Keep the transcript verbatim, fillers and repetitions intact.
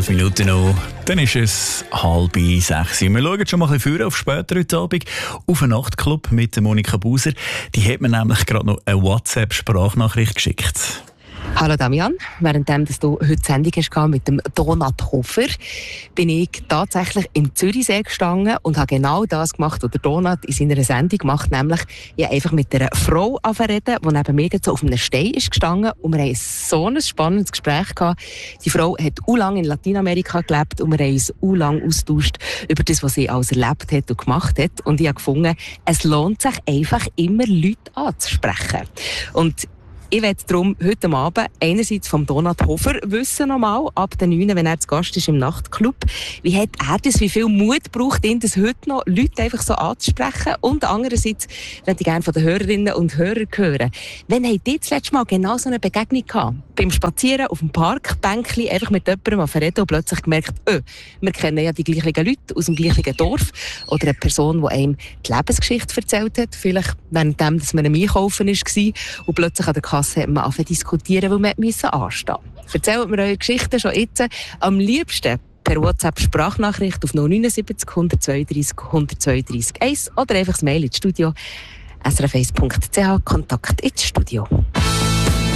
elf Minuten noch. Dann ist es halb sechs. Wir schauen schon mal ein bisschen früher auf später heute Abend auf einen Nachtclub mit Monika Buser. Die hat mir nämlich gerade noch eine WhatsApp-Sprachnachricht geschickt. Hallo Damian, währenddem dass du heute Sendung hast mit dem Donat Hofer, bin ich tatsächlich im Zürichsee gestanden und habe genau das gemacht, was der Donat in seiner Sendung macht, nämlich ich habe einfach mit einer Frau reden, die neben mir so auf einem Stein ist gestanden und wir haben so ein spannendes Gespräch gehabt. Die Frau hat u lang in Lateinamerika gelebt und wir haben uns u lang austauscht über das, was sie alles erlebt hat und gemacht hat, und ich habe gefunden, es lohnt sich einfach immer Leute anzusprechen. Und ich werde darum heute Abend einerseits vom Donat Hofer wissen, nochmal, ab den neun, wenn er zu Gast ist im Nachtclub. Wie hat er das, wie viel Mut braucht ihn, das heute noch Leute einfach so anzusprechen? Und andererseits möchte ich gerne von den Hörerinnen und Hörern hören. Wann habt ihr das letzte Mal genau so eine Begegnung gehabt? Beim Spazieren auf dem Parkbänkchen, einfach mit jemandem mal reden und plötzlich gemerkt, oh, wir kennen ja die gleichen Leute aus dem gleichen Dorf. Oder eine Person, die einem die Lebensgeschichte erzählt hat. Vielleicht währenddem, dass man am Einkaufen war und plötzlich an der Kasse hat man angefangen zu diskutieren, weil man anstehen musste. Erzählt mir eure Geschichten schon jetzt. Am liebsten per WhatsApp-Sprachnachricht auf null neun sieben null eins zwei drei null zwei drei eins oder einfach das Mail ins Studio s r f eins punkt c h, Kontakt ins Studio.